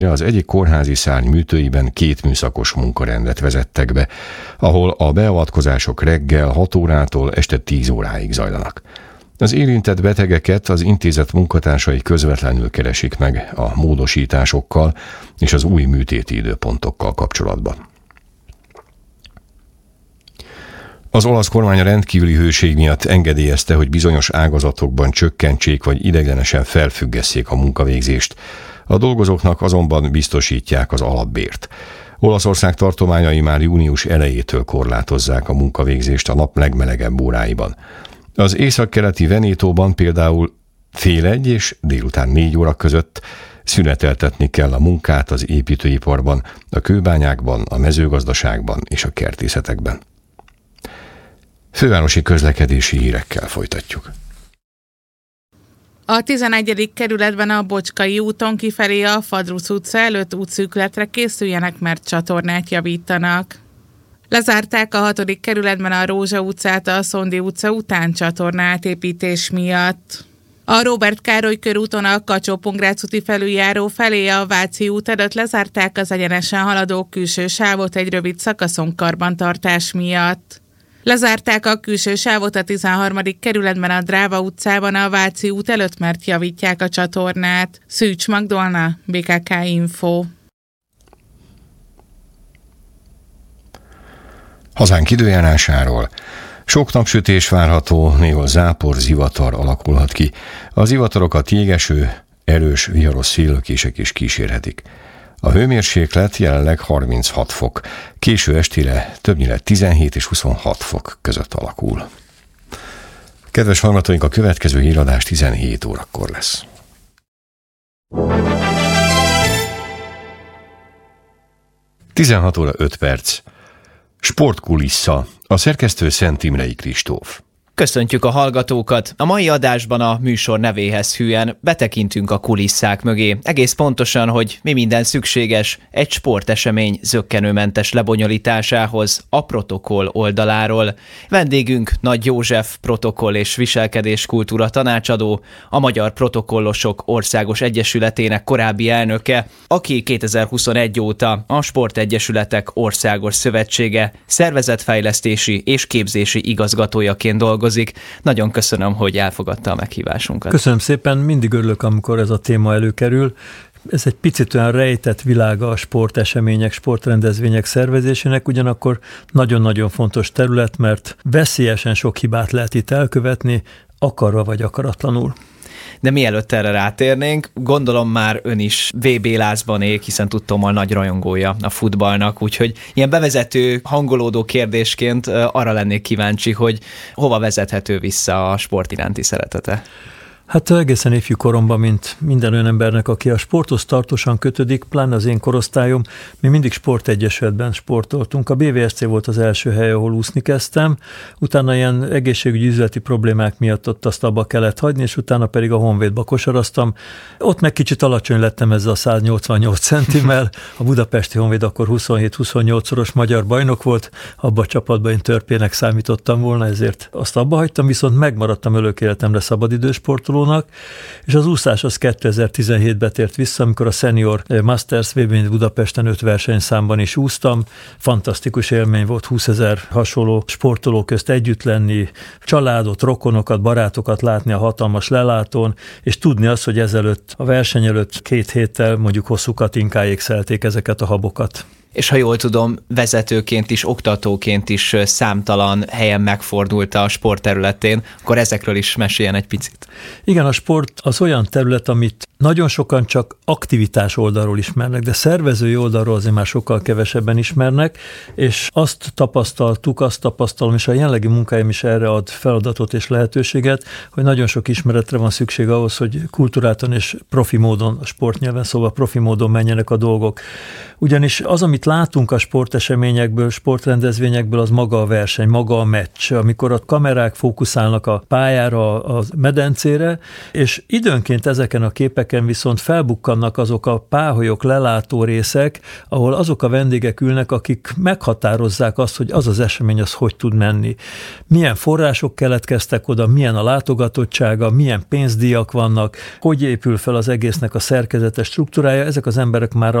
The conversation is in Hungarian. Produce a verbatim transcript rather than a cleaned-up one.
Az egyik kórházi szárny műtőiben két műszakos munkarendet vezettek be, ahol a beavatkozások reggel hat órától este tíz óráig zajlanak. Az érintett betegeket az intézet munkatársai közvetlenül keresik meg a módosításokkal és az új műtéti időpontokkal kapcsolatban. Az olasz kormány a rendkívüli hőség miatt engedélyezte, hogy bizonyos ágazatokban csökkentsék vagy ideiglenesen felfüggesszék a munkavégzést. A dolgozóknak azonban biztosítják az alapbért. Olaszország tartományai már június elejétől korlátozzák a munkavégzést a nap legmelegebb óráiban. Az északkeleti Venétóban például fél egy és délután négy óra között szüneteltetni kell a munkát az építőiparban, a kőbányákban, a mezőgazdaságban és a kertészetekben. Fővárosi közlekedési hírekkel folytatjuk. A tizenegyedik kerületben a Bocskai úton kifelé a Fadrusz utca előtt útszűkületre készüljenek, mert csatornát javítanak. Lezárták a hatodik kerületben a Rózsa utcát a Szondi utca után csatorna átépítés miatt. A Róbert Károly körúton a Kacsó-Pongrác úti felüljáró felé a Váci út előtt lezárták az egyenesen haladó külső sávot egy rövid szakaszon karbantartás miatt. Lezárták a külső sávot a tizenharmadik kerületben a Dráva utcában a Váci út előtt, mert javítják a csatornát. Szűcs Magdolna, bé ká ká Info. Hazánk időjárásáról. Sok napsütés várható, néhol zápor, zivatar alakulhat ki. A zivatorokat jégeső, erős, viharos széllökések is kísérhetik. A hőmérséklet jelenleg harminchat fok, késő estére többnyire tizenhét és huszonhat fok között alakul. Kedves hallgatóink, a következő híradás tizenhét órakor lesz. tizenhat óra öt perc. Sportkulissza. A szerkesztő Szent Imrei Kristóf. Köszöntjük a hallgatókat! A mai adásban a műsor nevéhez hűen betekintünk a kulisszák mögé. Egész pontosan, hogy mi minden szükséges egy sportesemény zökkenőmentes lebonyolításához a protokoll oldaláról. Vendégünk Nagy József protokoll és viselkedéskultúra tanácsadó, a Magyar Protokollosok Országos Egyesületének korábbi elnöke, aki kétezer-huszonegy óta a Sportegyesületek Országos Szövetsége szervezetfejlesztési és képzési igazgatójaként dolgozik. Nagyon köszönöm, hogy elfogadta a meghívásunkat. Köszönöm szépen, mindig örülök, amikor ez a téma előkerül. Ez egy picit olyan rejtett világa a sportesemények, sportrendezvények szervezésének, ugyanakkor nagyon-nagyon fontos terület, mert veszélyesen sok hibát lehet itt elkövetni, akarva vagy akaratlanul. De mielőtt erre rátérnénk, gondolom már ön is vé bé lázban él, hiszen tudtommal nagy rajongója a futballnak, úgyhogy ilyen bevezető, hangolódó kérdésként arra lennék kíváncsi, hogy hova vezethető vissza a sport iránti szeretete. Hát egészen ifjú koromban, mint minden olyan embernek, aki a sporthoz tartósan kötődik, pláne az én korosztályom, mi mindig sportegyesületben sportoltunk. A bé vé es cé volt az első hely, ahol úszni kezdtem, utána ilyen egészségügyi üzleti problémák miatt ott azt abba kellett hagyni, és utána pedig a Honvédba kosaraztam. Ott meg kicsit alacsony lettem ezzel a száznyolcvannyolc centimmel, a budapesti Honvéd akkor huszonhét-huszonnyolc-szoros magyar bajnok volt, abba a csapatban én törpének számítottam volna, ezért azt abba hagytam, viszont megmaradtam örök életemre szabadidősportoló, és az úszás az kétezer-tizenhétben tért vissza, amikor a Senior Masters vé bén Budapesten öt versenyszámban is úsztam. Fantasztikus élmény volt húszezer hasonló sportoló közt együtt lenni, családot, rokonokat, barátokat látni a hatalmas lelátón, és tudni azt, hogy ezelőtt, a verseny előtt két héttel mondjuk hosszú katinkáig szelték ezeket a habokat. És ha jól tudom, vezetőként is, oktatóként is számtalan helyen megfordult a sport területén, akkor ezekről is meséljen egy picit. Igen, a sport az olyan terület, amit nagyon sokan csak aktivitás oldalról ismernek, de szervezői oldalról azért már sokkal kevesebben ismernek, és azt tapasztaltuk, azt tapasztalom, és a jelenlegi munkáim is erre ad feladatot és lehetőséget, hogy nagyon sok ismeretre van szükség ahhoz, hogy kulturáltan és profi módon, a sportnyelven szóval profi módon menjenek a dolgok. Ugyanis az, amit látunk a sporteseményekből, sportrendezvényekből, az maga a verseny, maga a meccs, amikor a kamerák fókuszálnak a pályára, a medencére, és időnként ezeken a képeken eseményeken viszont felbukkannak azok a páholyok, lelátó részek, ahol azok a vendégek ülnek, akik meghatározzák azt, hogy az az esemény az hogy tud menni. Milyen források keletkeztek oda, milyen a látogatottsága, milyen pénzdíjak vannak, hogy épül fel az egésznek a szerkezete, struktúrája, ezek az emberek már